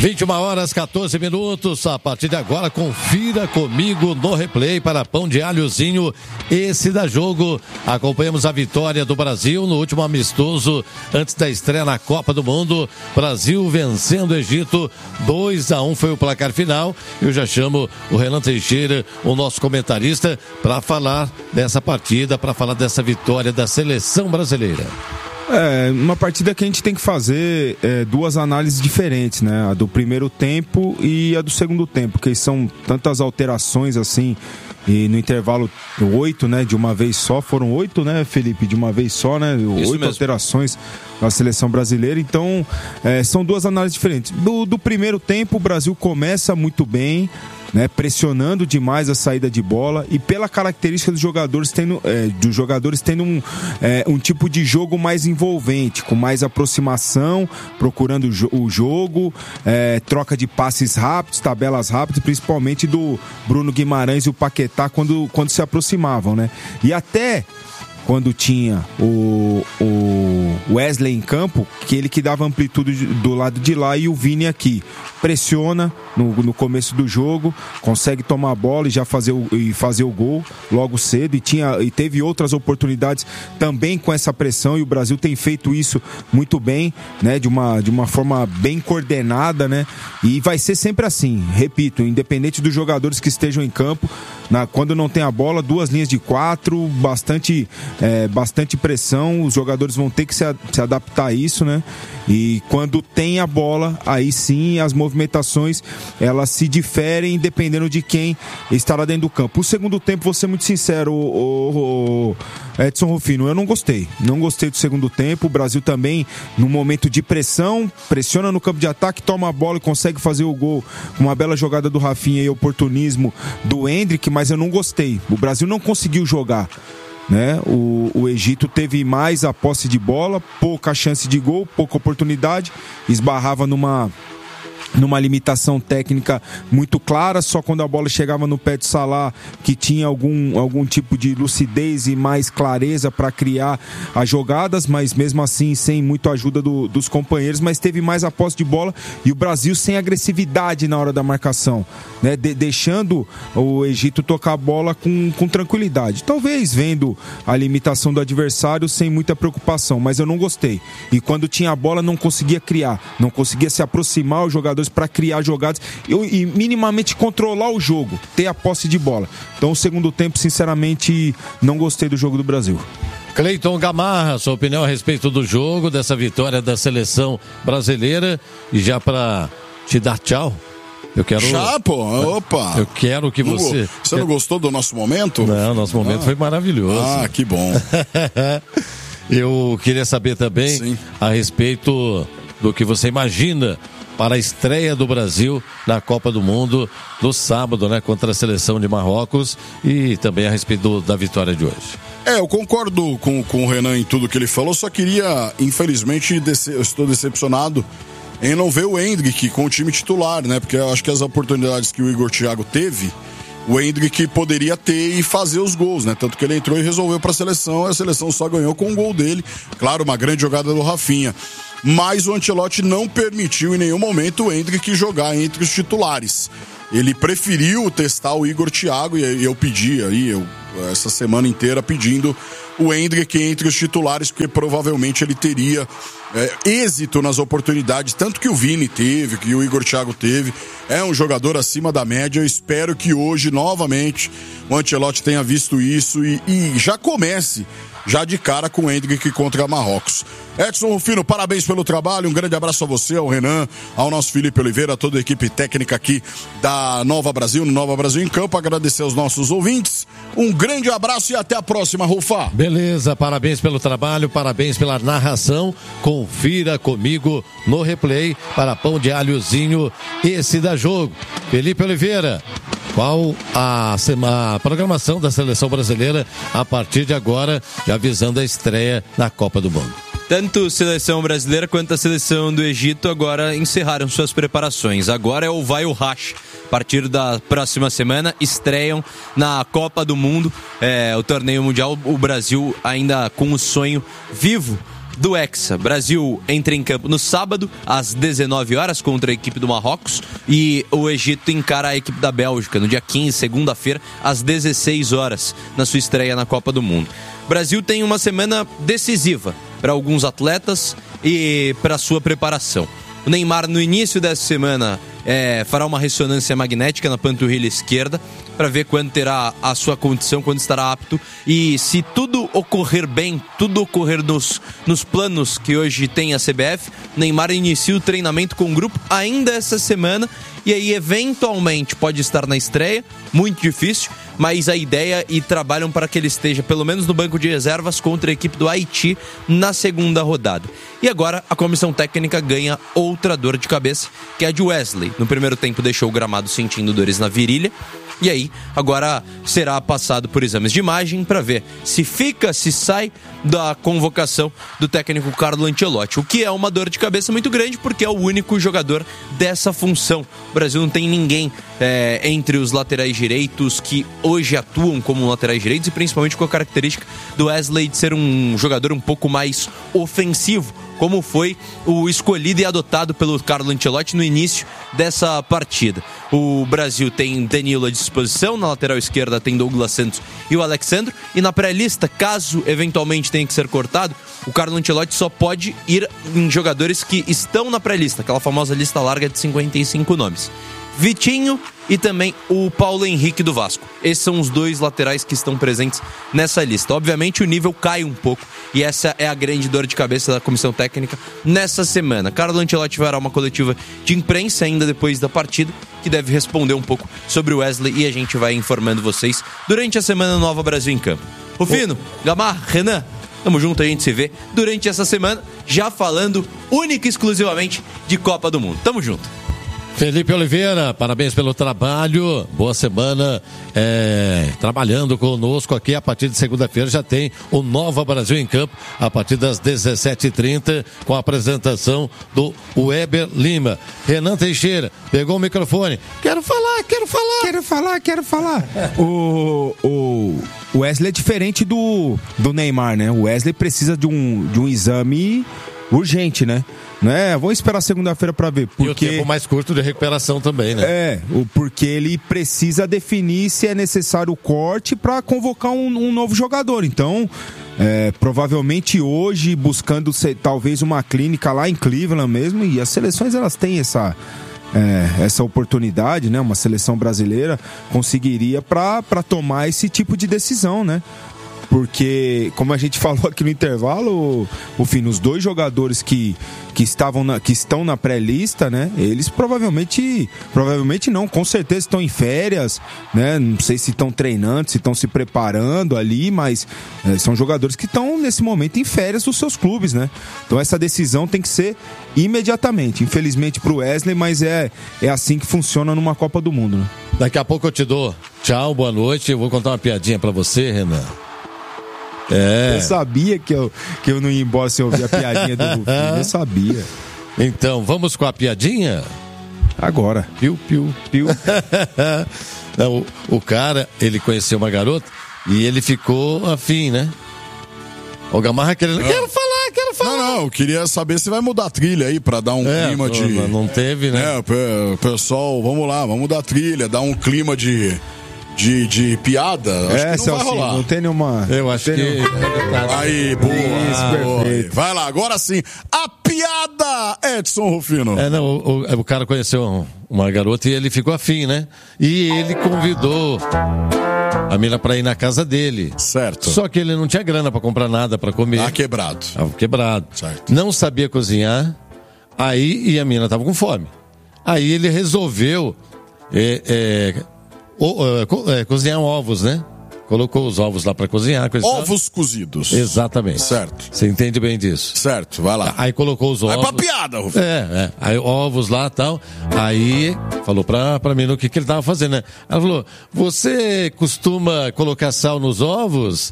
21h14. A partir de agora, confira comigo no replay para Pão de Alhozinho. Esse da jogo. Acompanhamos a vitória do Brasil no último amistoso antes da estreia na Copa do Mundo. Brasil vencendo o Egito. 2-1 foi o placar final. Eu já chamo o Renan Teixeira, o nosso comentarista, para falar dessa partida, para falar dessa vitória da seleção brasileira. Uma partida que a gente tem que fazer duas análises diferentes, né? A do primeiro tempo e a do segundo tempo, porque são tantas alterações assim, e no intervalo 8, né? De uma vez só, foram 8, né, Felipe? De uma vez só, né? 8 alterações na seleção brasileira, então são duas análises diferentes. Do primeiro tempo, o Brasil começa muito bem, né, pressionando demais a saída de bola e pela característica dos jogadores tendo um tipo de jogo mais envolvente, com mais aproximação, procurando o jogo, troca de passes rápidos, tabelas rápidas, principalmente do Bruno Guimarães e o Paquetá quando se aproximavam, né? E até quando tinha o Wesley em campo, ele que dava amplitude do lado de lá, e o Vini aqui pressiona no começo do jogo, consegue tomar a bola e já fazer o gol logo cedo, e teve outras oportunidades também com essa pressão, e o Brasil tem feito isso muito bem, né, de uma forma bem coordenada, né, e vai ser sempre assim, repito, independente dos jogadores que estejam em campo, quando não tem a bola, 2 linhas de 4, bastante pressão, os jogadores vão ter que se adaptar a isso, né? E quando tem a bola, aí sim as movimentações elas se diferem dependendo de quem estará dentro do campo. O segundo tempo, vou ser muito sincero, o Edson Rufino, eu não gostei do segundo tempo. O Brasil também, no momento de pressão, pressiona no campo de ataque, toma a bola e consegue fazer o gol, uma bela jogada do Rafinha e oportunismo do Endrick, mas eu não gostei. O Brasil não conseguiu jogar, né? O Egito teve mais a posse de bola, pouca chance de gol, pouca oportunidade, esbarrava numa limitação técnica muito clara, só quando a bola chegava no pé de Salah, que tinha algum tipo de lucidez e mais clareza para criar as jogadas, mas mesmo assim sem muita ajuda dos companheiros, mas teve mais a posse de bola, e o Brasil sem agressividade na hora da marcação, né? Deixando o Egito tocar a bola com tranquilidade, talvez vendo a limitação do adversário sem muita preocupação, mas eu não gostei. E quando tinha a bola não conseguia criar, não conseguia se aproximar os jogadores para criar jogadas e minimamente controlar o jogo, ter a posse de bola. Então, o segundo tempo, sinceramente, não gostei do jogo do Brasil. Cleiton Gamarra, sua opinião a respeito do jogo, dessa vitória da seleção brasileira, e já para te dar tchau, eu quero... Já, pô, opa! Eu quero que você... Você não gostou do nosso momento? Não, nosso momento foi maravilhoso. Ah, que bom. Eu queria saber também a respeito do que você imagina para a estreia do Brasil na Copa do Mundo no sábado, né, contra a seleção de Marrocos, e também a respeito da vitória de hoje. Eu concordo com o Renan em tudo que ele falou, só queria, infelizmente, eu estou decepcionado em não ver o Endrick com o time titular, né, porque eu acho que as oportunidades que o Igor Thiago teve, o Endrick poderia ter e fazer os gols, né? Tanto que ele entrou e resolveu para a seleção, e a seleção só ganhou com o gol dele. Claro, uma grande jogada do Rafinha. Mas o Ancelotti não permitiu em nenhum momento o Endrick jogar entre os titulares. Ele preferiu testar o Igor Thiago, e eu pedi aí, essa semana inteira pedindo o Endrick entre os titulares, porque provavelmente ele teria êxito nas oportunidades, tanto que o Vini teve, que o Igor Thiago teve. É um jogador acima da média. Eu espero que hoje, novamente, o Ancelotti tenha visto isso e já comece já de cara com o Endrick contra Marrocos. Edson Rufino, parabéns pelo trabalho, um grande abraço a você, ao Renan, ao nosso Felipe Oliveira, a toda a equipe técnica aqui da Nova Brasil, no Nova Brasil em Campo, agradecer aos nossos ouvintes, um grande abraço e até a próxima, Rufa. Beleza, parabéns pelo trabalho, parabéns pela narração, confira comigo no replay para Pão de Alhozinho, esse da jogo. Felipe Oliveira, qual a programação da seleção brasileira a partir de agora, já visando a estreia na Copa do Mundo? Tanto a seleção brasileira quanto a seleção do Egito agora encerraram suas preparações. Agora é o vai ou racha. A partir da próxima semana estreiam na Copa do Mundo, o torneio mundial. O Brasil ainda com o sonho vivo do Hexa. Brasil entra em campo no sábado, às 19 horas, contra a equipe do Marrocos, e o Egito encara a equipe da Bélgica no dia 15, segunda-feira, às 16 horas, na sua estreia na Copa do Mundo. O Brasil tem uma semana decisiva para alguns atletas e para sua preparação. O Neymar, no início dessa semana, fará uma ressonância magnética na panturrilha esquerda para ver quando terá a sua condição, quando estará apto. E se tudo ocorrer bem, tudo ocorrer nos planos que hoje tem a CBF, Neymar inicia o treinamento com o grupo ainda essa semana. E aí, eventualmente, pode estar na estreia, muito difícil, mas a ideia e trabalham para que ele esteja, pelo menos no banco de reservas, contra a equipe do Haiti na segunda rodada. E agora, a comissão técnica ganha outra dor de cabeça, que é a de Wesley. No primeiro tempo, deixou o gramado sentindo dores na virilha. E aí, agora será passado por exames de imagem para ver se fica, se sai da convocação do técnico Carlo Ancelotti. O que é uma dor de cabeça muito grande, porque é o único jogador dessa função. O Brasil não tem ninguém entre os laterais direitos que hoje atuam como laterais direitos, e principalmente com a característica do Wesley de ser um jogador um pouco mais ofensivo, como foi o escolhido e adotado pelo Carlo Ancelotti no início dessa partida. O Brasil tem Danilo à disposição, na lateral esquerda tem Douglas Santos e o Alexandro, e na pré-lista, caso eventualmente tenha que ser cortado, o Carlo Ancelotti só pode ir em jogadores que estão na pré-lista, aquela famosa lista larga de 55 nomes. Vitinho e também o Paulo Henrique do Vasco. Esses são os dois laterais que estão presentes nessa lista. Obviamente o nível cai um pouco, e essa é a grande dor de cabeça da comissão técnica nessa semana. Carlo Ancelotti fará uma coletiva de imprensa ainda depois da partida, que deve responder um pouco sobre o Wesley, e a gente vai informando vocês durante a semana Nova Brasil em Campo. Rufino, Gamar, Renan, tamo junto, a gente se vê durante essa semana, já falando única e exclusivamente de Copa do Mundo. Tamo junto. Felipe Oliveira, parabéns pelo trabalho, boa semana trabalhando conosco aqui. A partir de segunda-feira já tem o Nova Brasil em Campo, a partir das 17h30, com a apresentação do Weber Lima. Renan Teixeira, pegou o microfone, quero falar. O Wesley é diferente do Neymar, né? O Wesley precisa de um exame urgente, né? Vamos esperar segunda-feira para ver. Porque... E o tempo mais curto de recuperação também, né? Porque ele precisa definir se é necessário o corte para convocar um novo jogador. Então, provavelmente hoje, buscando talvez uma clínica lá em Cleveland mesmo, e as seleções elas têm essa oportunidade, né? Uma seleção brasileira conseguiria para tomar esse tipo de decisão, né? Porque, como a gente falou aqui no intervalo, os dois jogadores que estão na pré-lista, né? Eles provavelmente não, com certeza estão em férias, né? Não sei se estão treinando, se estão se preparando ali, mas são jogadores que estão nesse momento em férias dos seus clubes, né? Então essa decisão tem que ser imediatamente. Infelizmente pro Wesley, mas é assim que funciona numa Copa do Mundo, né? Daqui a pouco eu te dou tchau, boa noite. Eu vou contar uma piadinha pra você, Renan. Eu sabia que eu não ia embora sem ouvir a piadinha do Rufino, eu sabia. Então, vamos com a piadinha? Agora. Piu. Não, o cara, ele conheceu uma garota e ele ficou afim, né? O Gamarra querendo... Quero falar. Não, eu queria saber se vai mudar a trilha aí pra dar um clima de... Não teve, né? Pessoal, vamos lá, vamos mudar a trilha, dar um clima de piada. Acho que não vai rolar. Não tem nenhuma... Eu acho que... Aí, boa. Isso, perfeito. Vai lá, agora sim. A piada, Edson Rufino. O cara conheceu uma garota e ele ficou afim, né? E ele convidou a mina pra ir na casa dele. Certo. Só que ele não tinha grana pra comprar nada pra comer. Quebrado. Tava quebrado. Certo. Não sabia cozinhar. E a mina tava com fome. Aí ele resolveu cozinhar ovos, né? Colocou os ovos lá pra cozinhar. Ovos cozidos. Exatamente. Certo. Você entende bem disso. Certo, vai lá. Aí colocou os ovos. Vai pra piada, Rufino. Aí ovos lá e tal. Aí falou pra mim o que ele tava fazendo, né? Ela falou, você costuma colocar sal nos ovos?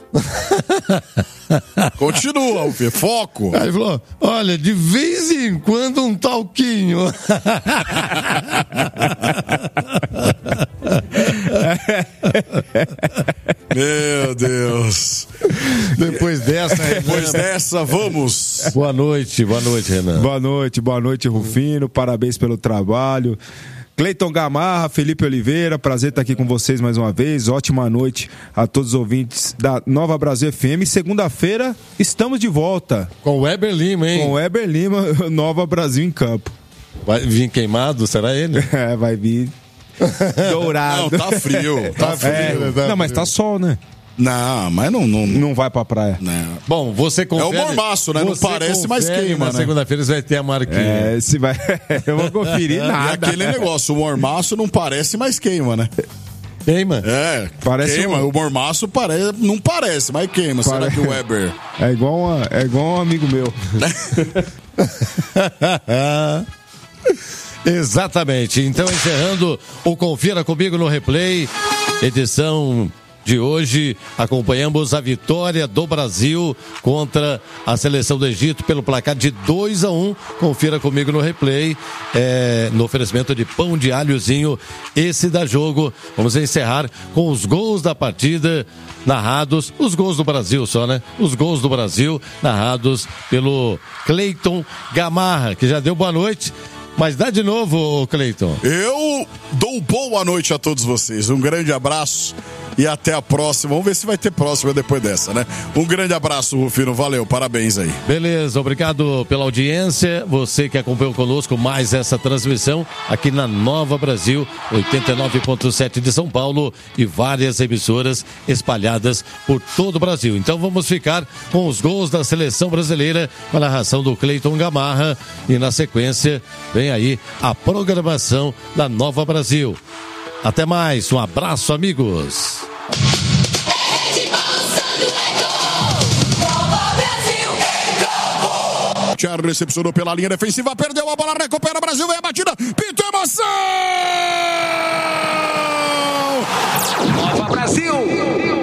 Continua, Rufino. Foco. Aí ele falou, olha, de vez em quando um talquinho. Meu Deus. Depois dessa, vamos. Boa noite, Renan. Boa noite, Rufino. Parabéns pelo trabalho. Cleiton Gamarra, Felipe Oliveira, prazer estar aqui com vocês mais uma vez. Ótima noite a todos os ouvintes da Nova Brasil FM. Segunda-feira estamos de volta. Com o Weber Lima, hein? Com o Weber Lima, Nova Brasil em campo. Vai vir queimado, será ele? Vai vir dourado. Não, tá frio. Tá frio. Não, mas tá sol, né? Não, mas não vai pra praia. Não. Bom, você confere... É o mormaço, né? Não parece, mas queima, na né? segunda-feira você vai ter a marquinha. Se vai... Eu vou conferir nada. E aquele negócio, o mormaço não parece, mas queima, né? Queima? Parece queima. O mormaço não parece, mas queima. Será que o Weber... É igual um amigo meu. Exatamente. Então, encerrando o Confira Comigo no Replay, edição de hoje, acompanhamos a vitória do Brasil contra a seleção do Egito pelo placar de 2-1. Confira comigo no replay, no oferecimento de pão de alhozinho, esse da jogo. Vamos encerrar com os gols da partida narrados, os gols do Brasil só, né? Os gols do Brasil narrados pelo Cleiton Gamarra, que já deu boa noite. Mas dá de novo, Cleiton. Eu dou boa noite a todos vocês. Um grande abraço e até a próxima. Vamos ver se vai ter próxima depois dessa, né? Um grande abraço, Rufino. Valeu, parabéns aí. Beleza, obrigado pela audiência. Você que acompanhou conosco mais essa transmissão aqui na Nova Brasil, 89.7 de São Paulo e várias emissoras espalhadas por todo o Brasil. Então vamos ficar com os gols da seleção brasileira com a narração do Cleiton Gamarra e na sequência vem aí a programação da Nova Brasil. Até mais, um abraço, amigos. Thiago recepcionou pela linha defensiva, perdeu a bola, recupera o Brasil, vem a batida, pintou emoção! Nova Brasil!